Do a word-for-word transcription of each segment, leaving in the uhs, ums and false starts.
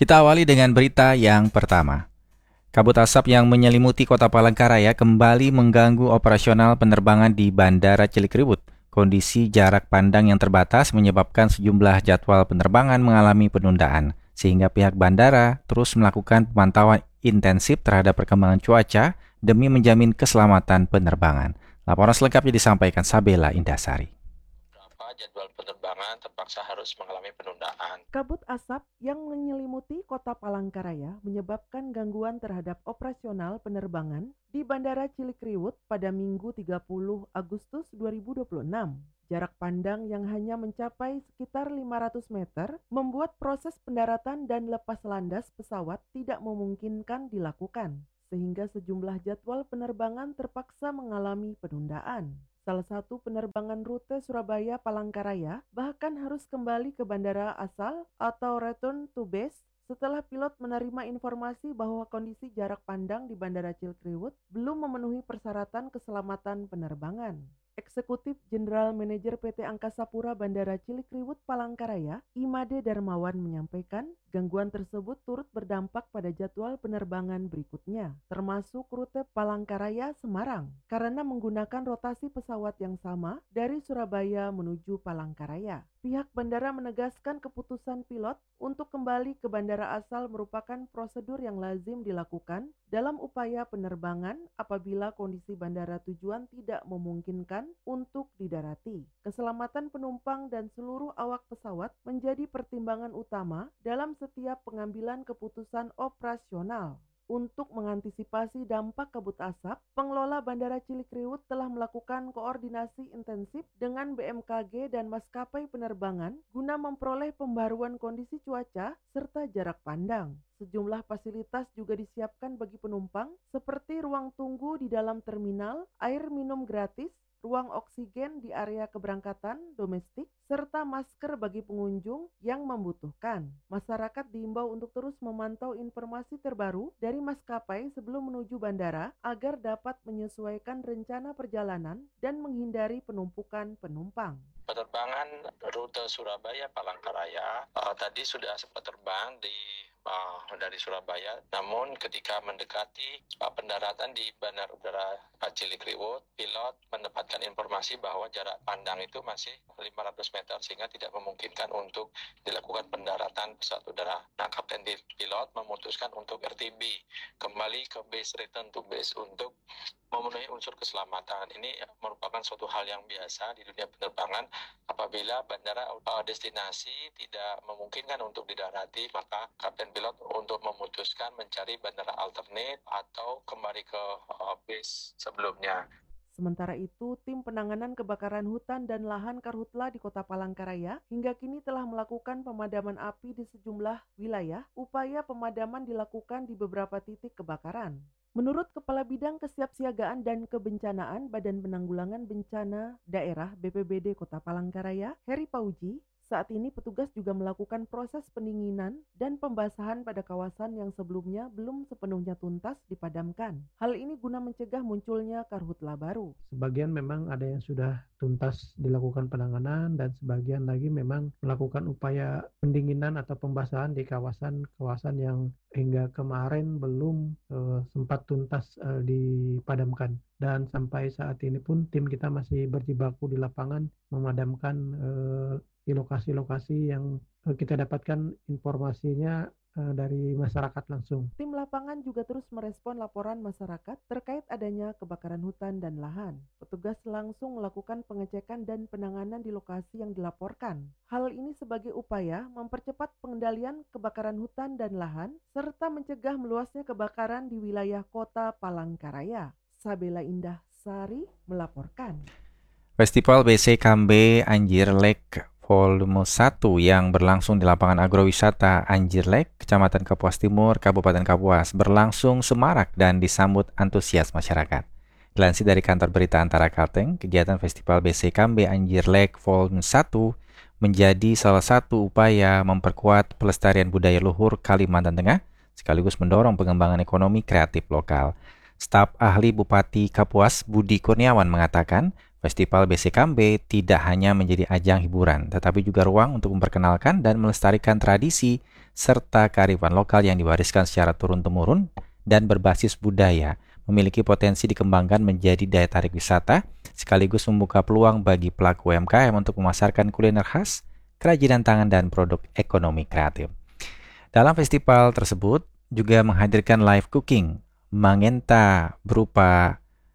Kita awali dengan berita yang pertama. Kabut asap yang menyelimuti kota Palangkaraya kembali mengganggu operasional penerbangan di Bandara Cilikriwut. Kondisi jarak pandang yang terbatas menyebabkan sejumlah jadwal penerbangan mengalami penundaan, sehingga pihak bandara terus melakukan pemantauan intensif terhadap perkembangan cuaca demi menjamin keselamatan penerbangan. Laporan selengkapnya disampaikan Sabela Indasari. Jadwal penerbangan terpaksa harus mengalami penundaan. Kabut asap yang menyelimuti kota Palangkaraya menyebabkan gangguan terhadap operasional penerbangan di Bandara Cilikriwut pada Minggu tiga puluh Agustus dua ribu dua puluh enam. Jarak pandang yang hanya mencapai sekitar lima ratus meter membuat proses pendaratan dan lepas landas pesawat tidak memungkinkan dilakukan, sehingga sejumlah jadwal penerbangan terpaksa mengalami penundaan. Salah satu penerbangan rute Surabaya-Palangkaraya bahkan harus kembali ke bandara asal atau return to base setelah pilot menerima informasi bahwa kondisi jarak pandang di Bandara Cilikriwut belum memenuhi persyaratan keselamatan penerbangan. Eksekutif Jenderal Manajer P T Angkasa Pura Bandara Cilikriwut Palangkaraya, Imade Darmawan menyampaikan, gangguan tersebut turut berdampak pada jadwal penerbangan berikutnya, termasuk rute Palangkaraya-Semarang, karena menggunakan rotasi pesawat yang sama dari Surabaya menuju Palangkaraya. Pihak bandara menegaskan keputusan pilot untuk kembali ke bandara asal merupakan prosedur yang lazim dilakukan dalam upaya penerbangan apabila kondisi bandara tujuan tidak memungkinkan untuk didarati. Keselamatan penumpang dan seluruh awak pesawat menjadi pertimbangan utama dalam setiap pengambilan keputusan operasional. Untuk mengantisipasi dampak kabut asap, pengelola Bandara Cilikriwut telah melakukan koordinasi intensif dengan B M K G dan maskapai penerbangan guna memperoleh pembaruan kondisi cuaca serta jarak pandang. Sejumlah fasilitas juga disiapkan bagi penumpang seperti ruang tunggu di dalam terminal, air minum gratis, ruang oksigen di area keberangkatan domestik, serta masker bagi pengunjung yang membutuhkan. Masyarakat diimbau untuk terus memantau informasi terbaru dari maskapai sebelum menuju bandara agar dapat menyesuaikan rencana perjalanan dan menghindari penumpukan penumpang. Penerbangan rute Surabaya-Palangkaraya uh, tadi sudah sempat terbang di uh, dari Surabaya, namun ketika mendekati uh, pendaratan di Bandara Udara Cilikriwut, pilot mendapatkan informasi bahwa jarak pandang itu masih lima ratus meter sehingga tidak memungkinkan untuk dilakukan pendaratan pesawat udara. Nah, Kapten pilot memutuskan untuk R T B, kembali ke base, return to base untuk memenuhi unsur keselamatan. Ini merupakan suatu hal yang biasa di dunia penerbangan. Apabila bandara uh, destinasi tidak memungkinkan untuk didarati, maka kapten pilot untuk memutuskan mencari bandara alternate atau kembali ke uh, base sebelumnya. Sementara itu, tim penanganan kebakaran hutan dan lahan Karhutla di Kota Palangkaraya hingga kini telah melakukan pemadaman api di sejumlah wilayah. Upaya pemadaman dilakukan di beberapa titik kebakaran. Menurut Kepala Bidang Kesiapsiagaan dan Kebencanaan Badan Penanggulangan Bencana Daerah B P B D Kota Palangkaraya, Heri Pauji, saat ini petugas juga melakukan proses pendinginan dan pembasahan pada kawasan yang sebelumnya belum sepenuhnya tuntas dipadamkan. Hal ini guna mencegah munculnya karhutla baru. Sebagian memang ada yang sudah tuntas dilakukan penanganan dan sebagian lagi memang melakukan upaya pendinginan atau pembasahan di kawasan-kawasan yang hingga kemarin belum uh, sempat tuntas uh, dipadamkan. Dan sampai saat ini pun tim kita masih berjibaku di lapangan memadamkan uh, di lokasi-lokasi yang uh, kita dapatkan informasinya uh, dari masyarakat langsung. Tim lapangan juga terus merespon laporan masyarakat terkait adanya kebakaran hutan dan lahan. Petugas langsung melakukan pengecekan dan penanganan di lokasi yang dilaporkan. Hal ini sebagai upaya mempercepat pengendalian kebakaran hutan dan lahan serta mencegah meluasnya kebakaran di wilayah Kota Palangkaraya. Sabela Indah Sari melaporkan. Festival B C Kambe Anjir Lake Volume satu yang berlangsung di lapangan agrowisata Anjir Lake, Kecamatan Kapuas Timur, Kabupaten Kapuas, berlangsung semarak dan disambut antusias masyarakat. Dilansir dari kantor berita Antara Kalteng, kegiatan Festival B C Kambe Anjir Lake Volume satu menjadi salah satu upaya memperkuat pelestarian budaya luhur Kalimantan Tengah, sekaligus mendorong pengembangan ekonomi kreatif lokal. Staf ahli Bupati Kapuas Budi Kurniawan mengatakan, Festival B C Kambe tidak hanya menjadi ajang hiburan, tetapi juga ruang untuk memperkenalkan dan melestarikan tradisi serta kearifan lokal yang diwariskan secara turun-temurun dan berbasis budaya, memiliki potensi dikembangkan menjadi daya tarik wisata, sekaligus membuka peluang bagi pelaku U M K M untuk memasarkan kuliner khas, kerajinan tangan, dan produk ekonomi kreatif. Dalam festival tersebut juga menghadirkan live cooking, mangenta berupa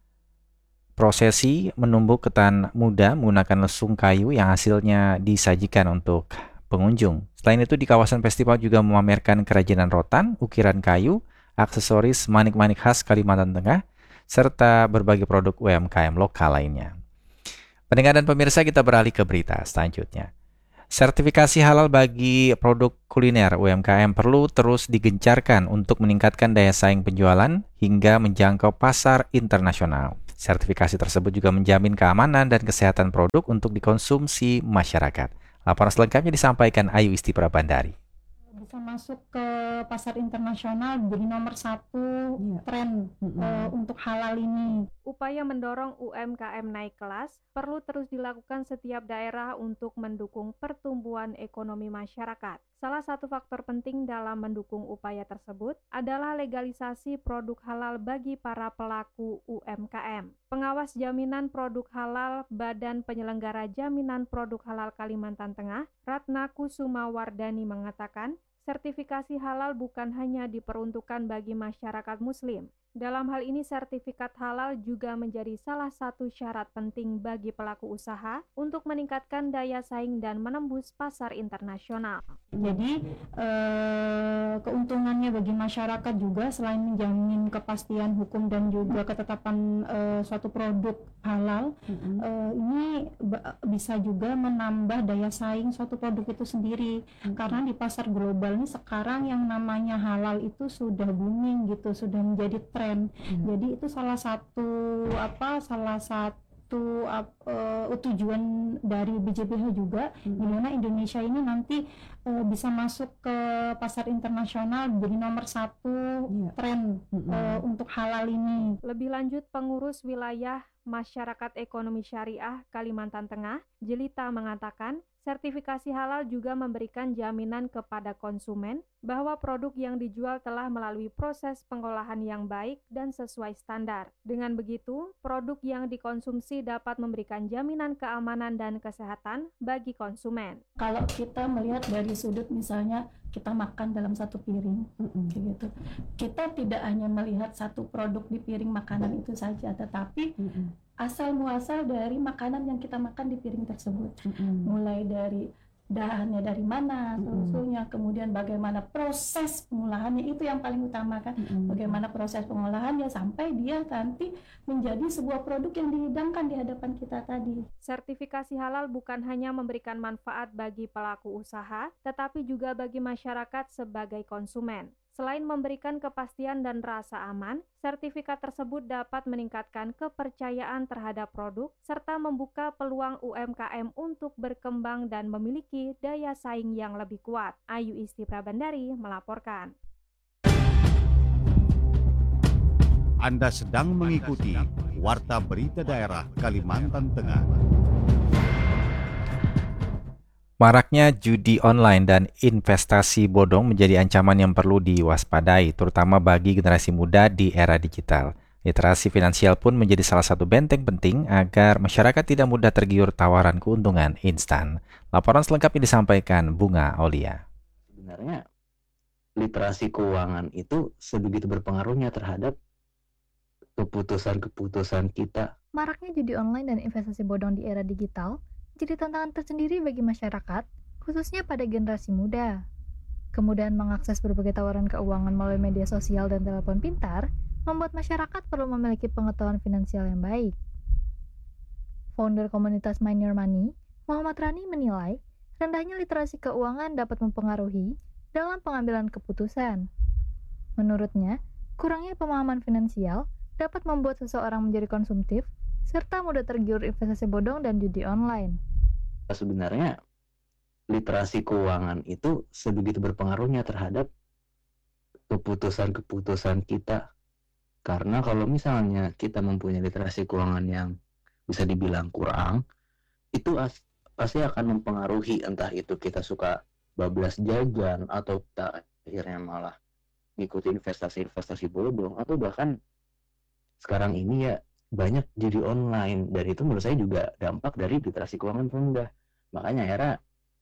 prosesi menumbuk ketan muda menggunakan lesung kayu yang hasilnya disajikan untuk pengunjung. Selain itu, di kawasan festival juga memamerkan kerajinan rotan, ukiran kayu, aksesoris manik-manik khas Kalimantan Tengah, serta berbagai produk U M K M lokal lainnya. Pendengar dan pemirsa, kita beralih ke berita selanjutnya. Sertifikasi halal bagi produk kuliner U M K M perlu terus digencarkan untuk meningkatkan daya saing penjualan hingga menjangkau pasar internasional. Sertifikasi tersebut juga menjamin keamanan dan kesehatan produk untuk dikonsumsi masyarakat. Laporan selengkapnya disampaikan Ayu Isti Prabandari. Bisa masuk ke pasar internasional jadi nomor satu Iya. tren Mm-mm. eh, untuk halal ini. Upaya mendorong U M K M naik kelas perlu terus dilakukan setiap daerah untuk mendukung pertumbuhan ekonomi masyarakat. Salah satu faktor penting dalam mendukung upaya tersebut adalah legalisasi produk halal bagi para pelaku U M K M. Pengawas Jaminan Produk Halal Badan Penyelenggara Jaminan Produk Halal Kalimantan Tengah, Ratna Kusuma Wardani mengatakan, sertifikasi halal bukan hanya diperuntukkan bagi masyarakat muslim. Dalam hal ini, sertifikat halal juga menjadi salah satu syarat penting bagi pelaku usaha untuk meningkatkan daya saing dan menembus pasar internasional. Jadi eh, keuntungannya bagi masyarakat juga selain menjamin kepastian hukum dan juga ketetapan eh, suatu produk halal, Mm-mm. eh, ini ba- bisa juga menambah daya saing suatu produk itu sendiri. Mm-mm. Karena di pasar global ini sekarang yang namanya halal itu sudah booming gitu, sudah menjadi tren. Iya. Jadi itu salah satu apa salah satu ap- eh, tujuan dari B J B H juga, di Mm-mm. mana Indonesia ini nanti eh, bisa masuk ke pasar internasional jadi nomor satu Iya. tren Mm-mm. eh, untuk halal ini. Lebih lanjut, pengurus wilayah Masyarakat Ekonomi Syariah Kalimantan Tengah, Jelita mengatakan, sertifikasi halal juga memberikan jaminan kepada konsumen bahwa produk yang dijual telah melalui proses pengolahan yang baik dan sesuai standar. Dengan begitu, produk yang dikonsumsi dapat memberikan jaminan keamanan dan kesehatan bagi konsumen. Kalau kita melihat dari sudut misalnya kita makan dalam satu piring, Mm-mm. kayak gitu, kita tidak hanya melihat satu produk di piring makanan itu saja, tetapi Mm-mm. asal muasal dari makanan yang kita makan di piring tersebut, Mm-mm. mulai dari dahannya dari mana, Mm-mm. usulnya, kemudian bagaimana proses pengolahannya, itu yang paling utama kan. Mm-mm. Bagaimana proses pengolahannya sampai dia nanti menjadi sebuah produk yang dihidangkan di hadapan kita tadi. Sertifikasi halal bukan hanya memberikan manfaat bagi pelaku usaha, tetapi juga bagi masyarakat sebagai konsumen. Selain memberikan kepastian dan rasa aman, sertifikat tersebut dapat meningkatkan kepercayaan terhadap produk serta membuka peluang U M K M untuk berkembang dan memiliki daya saing yang lebih kuat. Ayu Isti Prabandari melaporkan. Anda sedang mengikuti Warta Berita Daerah Kalimantan Tengah. Maraknya judi online dan investasi bodong menjadi ancaman yang perlu diwaspadai, terutama bagi generasi muda di era digital. Literasi finansial pun menjadi salah satu benteng penting agar masyarakat tidak mudah tergiur tawaran keuntungan instan. Laporan selengkapnya disampaikan Bunga Aulia. Sebenarnya literasi keuangan itu sebegitu berpengaruhnya terhadap keputusan-keputusan kita. Maraknya judi online dan investasi bodong di era digital jadi tantangan tersendiri bagi masyarakat, khususnya pada generasi muda. Kemudahan mengakses berbagai tawaran keuangan melalui media sosial dan telepon pintar membuat masyarakat perlu memiliki pengetahuan finansial yang baik. Founder komunitas Mind Your Money, Muhammad Rani menilai rendahnya literasi keuangan dapat mempengaruhi dalam pengambilan keputusan. Menurutnya, kurangnya pemahaman finansial dapat membuat seseorang menjadi konsumtif serta mudah tergiur investasi bodong dan judi online. Sebenarnya literasi keuangan itu sebegitu berpengaruhnya terhadap keputusan-keputusan kita. Karena kalau misalnya kita mempunyai literasi keuangan yang bisa dibilang kurang, itu as- pasti akan mempengaruhi, entah itu kita suka bablas jajan atau kita akhirnya malah ngikuti investasi-investasi bodong, atau bahkan sekarang ini ya banyak judi online, dan itu menurut saya juga dampak dari literasi keuangan rendah. Makanya era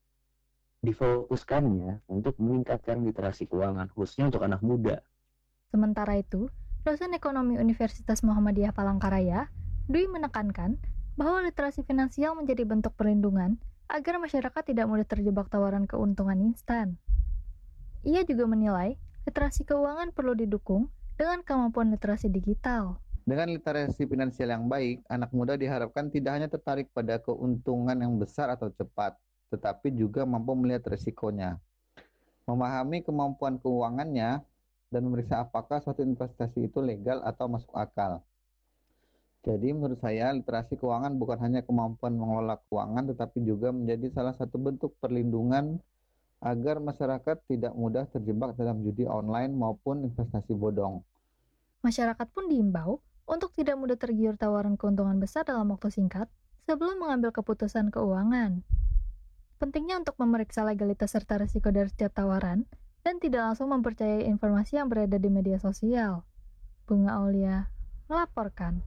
difokuskannya untuk meningkatkan literasi keuangan khususnya untuk anak muda. Sementara itu, dosen ekonomi Universitas Muhammadiyah Palangkaraya, Dwi menekankan bahwa literasi finansial menjadi bentuk perlindungan agar masyarakat tidak mudah terjebak tawaran keuntungan instan. Ia juga menilai literasi keuangan perlu didukung dengan kemampuan literasi digital. Dengan literasi finansial yang baik, anak muda diharapkan tidak hanya tertarik pada keuntungan yang besar atau cepat, tetapi juga mampu melihat risikonya, memahami kemampuan keuangannya, dan memeriksa apakah suatu investasi itu legal atau masuk akal. Jadi menurut saya literasi keuangan bukan hanya kemampuan mengelola keuangan, tetapi juga menjadi salah satu bentuk perlindungan agar masyarakat tidak mudah terjebak dalam judi online maupun investasi bodong. Masyarakat pun diimbau untuk tidak mudah tergiur tawaran keuntungan besar dalam waktu singkat sebelum mengambil keputusan keuangan. Pentingnya untuk memeriksa legalitas serta risiko dari setiap tawaran dan tidak langsung mempercayai informasi yang beredar di media sosial. Bunga Aulia melaporkan.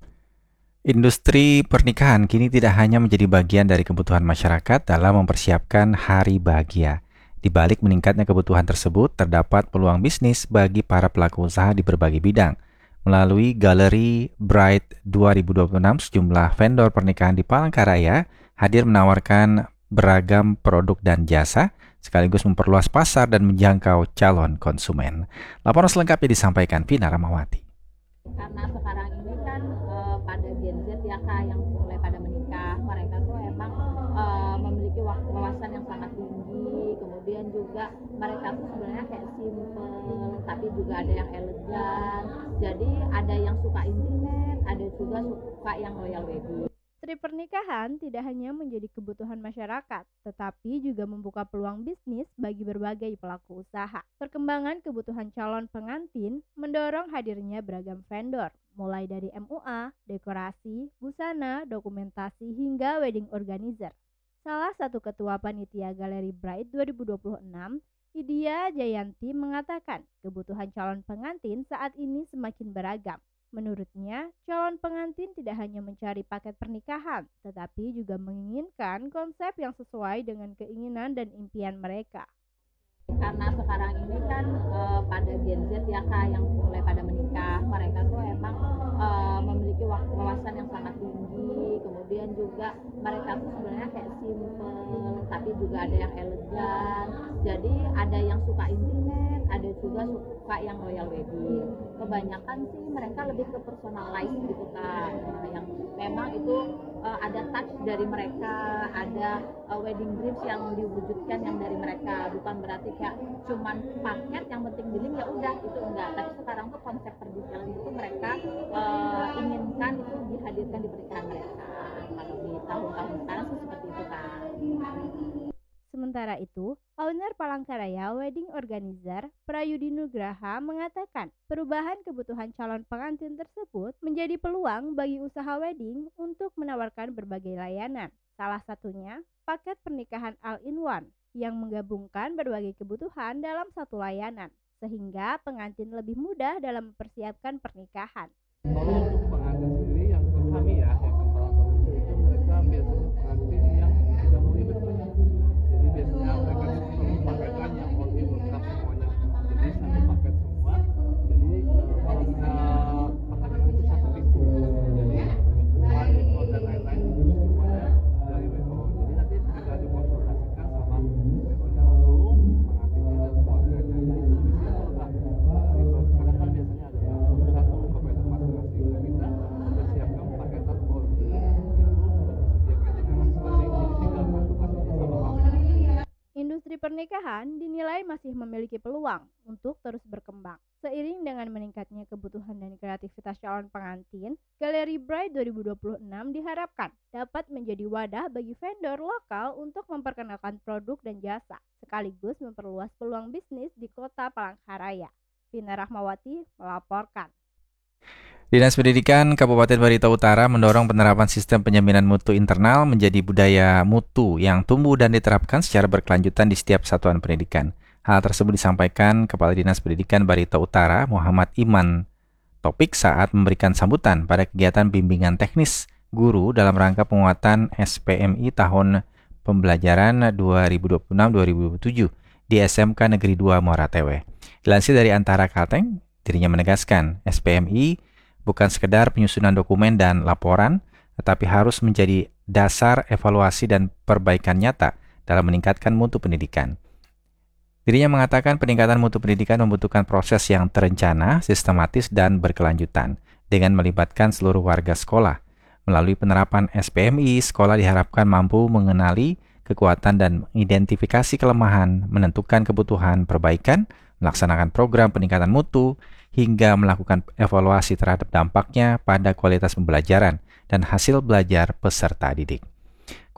Industri pernikahan kini tidak hanya menjadi bagian dari kebutuhan masyarakat dalam mempersiapkan hari bahagia. Di balik meningkatnya kebutuhan tersebut, terdapat peluang bisnis bagi para pelaku usaha di berbagai bidang. Melalui Galeri Bright dua ribu dua puluh enam, sejumlah vendor pernikahan di Palangkaraya hadir menawarkan beragam produk dan jasa, sekaligus memperluas pasar dan menjangkau calon konsumen. Laporan selengkapnya disampaikan Vina Ramawati. Karena sekarang ini kan uh, pada Gen Z ya Kak, yang mulai pada menikah, mereka tuh emang uh, memiliki wawasan yang sangat tinggi, kemudian juga mereka tuh sebenarnya kayak simple, tapi juga ada yang elegan, jadi ada yang suka intimate, ada juga suka yang royal wedding. Industri pernikahan tidak hanya menjadi kebutuhan masyarakat, tetapi juga membuka peluang bisnis bagi berbagai pelaku usaha. Perkembangan kebutuhan calon pengantin mendorong hadirnya beragam vendor, mulai dari M U A, dekorasi, busana, dokumentasi, hingga wedding organizer. Salah satu ketua panitia Galeri Bright dua ribu dua puluh enam, Idya Jayanti mengatakan kebutuhan calon pengantin saat ini semakin beragam. Menurutnya, calon pengantin tidak hanya mencari paket pernikahan, tetapi juga menginginkan konsep yang sesuai dengan keinginan dan impian mereka. Karena sekarang ini kan uh, pada Gen Z ya Kak, yang mulai pada menikah, mereka tuh emang uh, memiliki wawasan yang sangat tinggi, kemudian juga mereka tuh sebenarnya kayak simple, tapi juga ada yang elegan, jadi ada yang suka intimate, ada juga suka yang royal wedding. Kebanyakan sih mereka lebih ke personalize gitu Kak, uh, yang memang itu uh, ada touch dari mereka, ada uh, wedding briefs yang diwujudkan yang dari mereka, bukan berarti kayak cuman paket yang penting billing ya udah, itu enggak. Tapi sekarang tuh konsep perdetailan itu mereka uh, inginkan itu dihadirkan di pernikahan mereka. Kalau di tahun-tahun sekarang sih seperti itu Kak. Sementara itu, owner Palangkaraya Wedding Organizer Prayudi Nugraha mengatakan perubahan kebutuhan calon pengantin tersebut menjadi peluang bagi usaha wedding untuk menawarkan berbagai layanan. Salah satunya paket pernikahan all-in-one yang menggabungkan berbagai kebutuhan dalam satu layanan, sehingga pengantin lebih mudah dalam mempersiapkan pernikahan. Kalau untuk pengantin sendiri yang kami ya, yang kepala pengantin itu mereka biasanya pengantin yang tidak mau ribet. Jadi biasanya mereka perlu paketan yang all in lengkap semuanya. Jadi satu paket semua. Jadi kalau kita pengantin itu satu pintu. Jadi kebutuhan info dan lain-lain itu semuanya dari W O. Jadi nanti bisa dikonsultasikan sama W O-nya langsung, pengantinnya dan keluarganya. Jadi itu lebih simpel Kak. Karena kan biasanya ada yang satu-satu kepada masing-masing. Nah, kita mempersiapkan paketan all in itu sudah disediakan dengan masing-masing. Jadi tinggal konsultasinya sama kami. Industri pernikahan dinilai masih memiliki peluang untuk terus berkembang. Seiring dengan meningkatnya kebutuhan dan kreativitas calon pengantin, Galeri Bright dua ribu dua puluh enam diharapkan dapat menjadi wadah bagi vendor lokal untuk memperkenalkan produk dan jasa, sekaligus memperluas peluang bisnis di kota Palangkaraya. Vina Rahmawati melaporkan. Dinas Pendidikan Kabupaten Barito Utara mendorong penerapan sistem penjaminan mutu internal menjadi budaya mutu yang tumbuh dan diterapkan secara berkelanjutan di setiap satuan pendidikan. Hal tersebut disampaikan Kepala Dinas Pendidikan Barito Utara Muhammad Iman Topik saat memberikan sambutan pada kegiatan bimbingan teknis guru dalam rangka penguatan S P M I tahun pembelajaran dua ribu dua puluh enam dua ribu dua puluh tujuh di S M K Negeri dua Muara Tewe. Dilansir dari Antara Kalteng, dirinya menegaskan S P M I bukan sekedar penyusunan dokumen dan laporan, tetapi harus menjadi dasar evaluasi dan perbaikan nyata dalam meningkatkan mutu pendidikan. Dirinya mengatakan peningkatan mutu pendidikan membutuhkan proses yang terencana, sistematis, dan berkelanjutan dengan melibatkan seluruh warga sekolah. Melalui penerapan S P M I, sekolah diharapkan mampu mengenali kekuatan dan mengidentifikasi kelemahan, menentukan kebutuhan perbaikan, melaksanakan program peningkatan mutu, hingga melakukan evaluasi terhadap dampaknya pada kualitas pembelajaran dan hasil belajar peserta didik.